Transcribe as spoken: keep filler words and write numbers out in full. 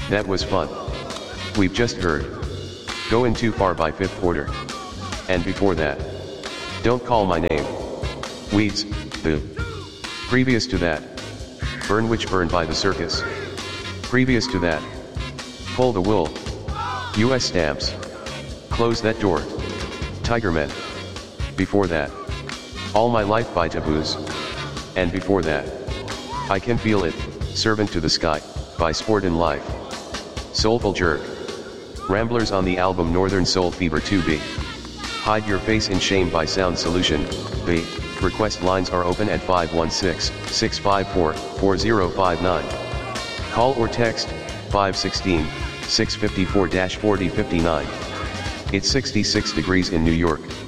That was fun. We've just heard Going Too Far by Fifth Order. And before that, Don't Call My Name. Weeds, Boo. Previous to that, Burn Witch Burn by The Circus. Previous to that, Pull the Wool. U S Stamps. Close That Door. Tiger Men. Before that, All My Life by Taboos. And before that, I Can Feel It, Servant to the Sky, by Sport and Life. Soulful Jerk. Ramblers on the album Northern Soul Fever two B. Hide Your Face in Shame by Sound Solution, B. Request lines are open at five one six, six five four, four zero five nine. Call or text, five one six, six five four, four zero five nine. It's sixty-six degrees in New York.